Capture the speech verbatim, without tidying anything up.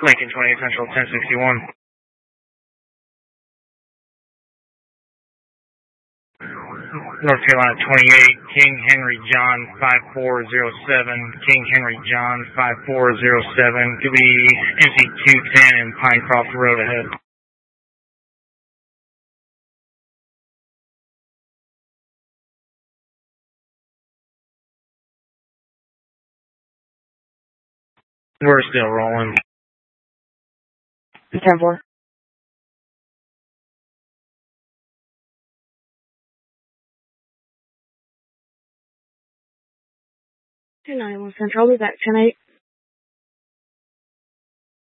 Lincoln twenty-eight Central, ten sixty-one. North Carolina twenty-eight, King Henry John five four zero seven, King Henry John five four zero seven, could be M C two ten and Pinecroft Road ahead. We're still rolling. ten four. two ninety-one Central, I'll be back ten eight.